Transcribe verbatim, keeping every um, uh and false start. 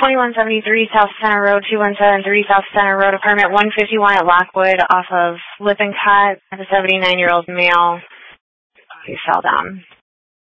twenty-one seventy-three South Center Road, two one seven three South Center Road, apartment one fifty-one at Lockwood off of Lippincott. A seventy-nine-year-old male. He fell down.